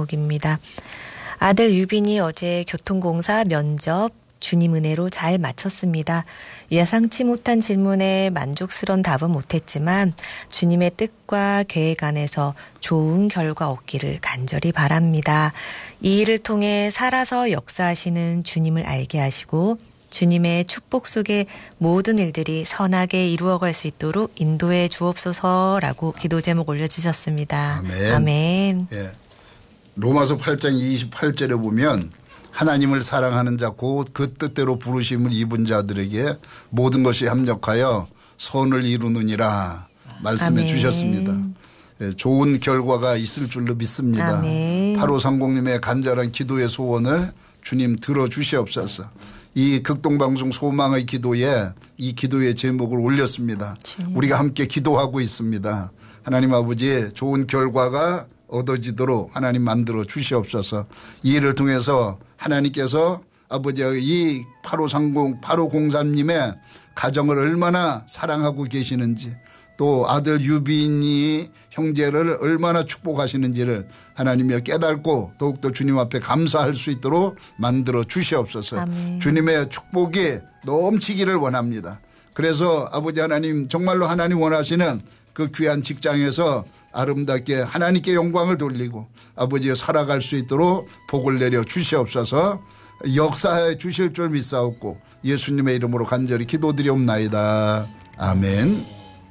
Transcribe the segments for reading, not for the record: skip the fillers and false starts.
제목입니다. 아들 유빈이 어제 교통공사 면접 주님 은혜로 잘 마쳤습니다. 예상치 못한 질문에 만족스러운 답은 못했지만 주님의 뜻과 계획 안에서 좋은 결과 얻기를 간절히 바랍니다. 이 일을 통해 살아서 역사하시는 주님을 알게 하시고 주님의 축복 속에 모든 일들이 선하게 이루어갈 수 있도록 인도해 주옵소서라고 기도 제목 올려주셨습니다. 아멘. 아멘. 예. 로마서 8장 28절에 보면 하나님을 사랑하는 자 곧 그 뜻대로 부르심을 입은 자들에게 모든 것이 합력하여 선을 이루느니라 말씀해 아멘. 주셨습니다. 예, 좋은 결과가 있을 줄로 믿습니다. 아멘. 8530님의 간절한 기도의 소원을 주님 들어주시옵소서. 이 극동방송 소망의 기도에 이 기도의 제목을 올렸습니다. 우리가 함께 기도하고 있습니다. 하나님 아버지 좋은 결과가 얻어지도록 하나님 만들어 주시옵소서. 이 일을 통해서 하나님께서 아버지 이 8503님의 가정을 얼마나 사랑하고 계시는지 또 아들 유빈이 형제를 얼마나 축복하시는지를 하나님이 깨닫고 더욱더 주님 앞에 감사할 수 있도록 만들어 주시옵소서. 아멘. 주님의 축복이 넘치기를 원합니다. 그래서 아버지 하나님 정말로 하나님 원하시는 그 귀한 직장에서 아름답게 하나님께 영광을 돌리고 아버지가 살아갈 수 있도록 복을 내려 주시옵소서. 역사해 주실 줄 믿사옵고 예수님의 이름으로 간절히 기도드리옵나이다. 아멘.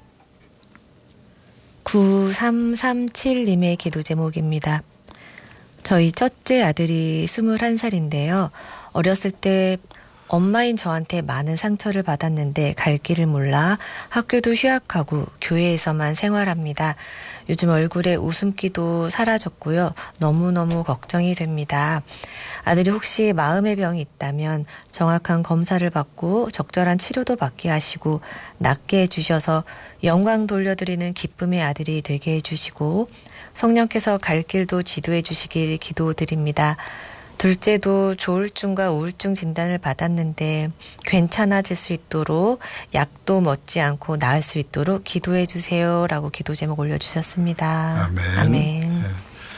9337님의 기도 제목입니다. 저희 첫째 아들이 21살인데요. 어렸을 때 엄마인 저한테 많은 상처를 받았는데 갈 길을 몰라 학교도 휴학하고 교회에서만 생활합니다. 요즘 얼굴에 웃음기도 사라졌고요. 너무너무 걱정이 됩니다. 아들이 혹시 마음의 병이 있다면 정확한 검사를 받고 적절한 치료도 받게 하시고 낫게 해주셔서 영광 돌려드리는 기쁨의 아들이 되게 해주시고 성령께서 갈 길도 지도해 주시길 기도드립니다. 둘째도 조울증과 우울증 진단을 받았는데 괜찮아질 수 있도록 약도 먹지 않고 나을 수 있도록 기도해 주세요라고 기도 제목 올려주셨습니다. 아멘. 아멘. 네.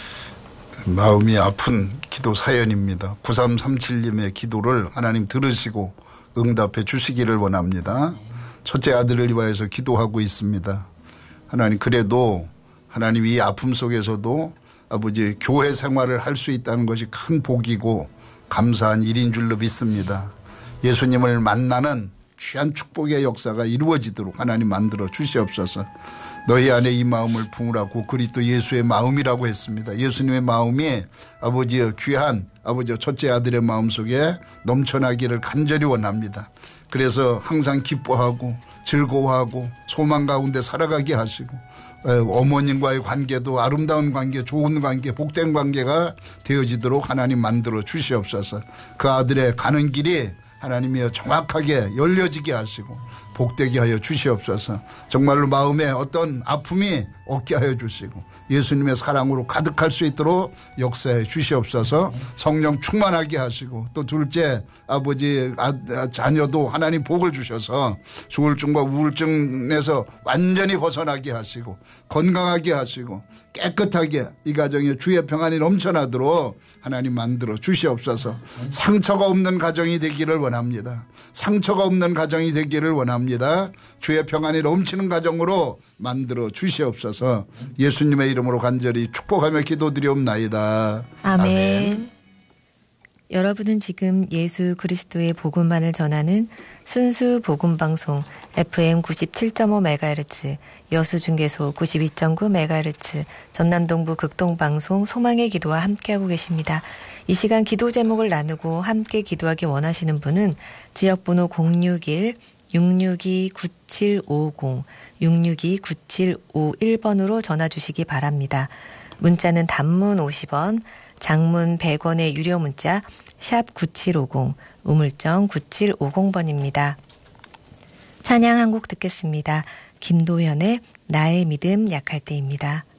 마음이 아픈 기도 사연입니다. 9337님의 기도를 하나님 들으시고 응답해 주시기를 원합니다. 첫째 아들을 위하여서 기도하고 있습니다. 하나님 그래도 하나님 이 아픔 속에서도 아버지 교회 생활을 할 수 있다는 것이 큰 복이고 감사한 일인 줄로 믿습니다. 예수님을 만나는 귀한 축복의 역사가 이루어지도록 하나님 만들어 주시옵소서. 너희 안에 이 마음을 품으라고 그리스도 예수의 마음이라고 했습니다. 예수님의 마음이 아버지의 귀한 아버지 첫째 아들의 마음속에 넘쳐나기를 간절히 원합니다. 그래서 항상 기뻐하고 즐거워하고 소망 가운데 살아가게 하시고 어머님과의 관계도 아름다운 관계, 좋은 관계, 복된 관계가 되어지도록 하나님 만들어 주시옵소서. 그 아들의 가는 길이 하나님이 정확하게 열려지게 하시고 복되게 하여 주시옵소서. 정말로 마음에 어떤 아픔이 없게 하여 주시고 예수님의 사랑으로 가득할 수 있도록 역사해 주시옵소서. 성령 충만하게 하시고 또 둘째 아버지 자녀도 하나님 복을 주셔서 조울증과 우울증에서 완전히 벗어나게 하시고 건강하게 하시고 깨끗하게 이 가정에 주의 평안이 넘쳐나도록 하나님 만들어 주시옵소서. 상처가 없는 가정이 되기를 원합니다. 상처가 없는 가정이 되기를 원합니다. 주의 평안이 넘치는 가정으로 만들어 주시옵소서. 예수님의 이름으로 간절히 축복하며 기도드리옵나이다. 아멘. 아멘. 여러분은 지금 예수 그리스도의 복음만을 전하는 순수 복음방송 FM 97.5MHz, 여수중계소 92.9MHz, 전남동부 극동방송 소망의 기도와 함께하고 계십니다. 이 시간 기도 제목을 나누고 함께 기도하기 원하시는 분은 지역번호 061-662-9750, 662-9751번으로 전화 주시기 바랍니다. 문자는 단문 50원, 장문 100원의 유료 문자 샵 9750, 우물정 9750번입니다. 찬양 한 곡 듣겠습니다. 김도현의 나의 믿음 약할 때입니다.